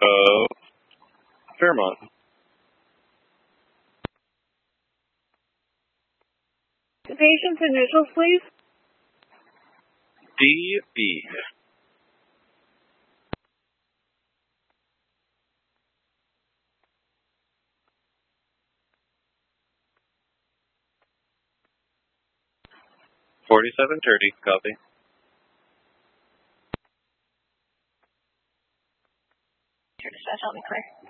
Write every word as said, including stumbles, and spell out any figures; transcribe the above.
of Fairmont. The patient's initials, please. D B. Forty-seven thirty. Copy. Here, dispatch, help me clear.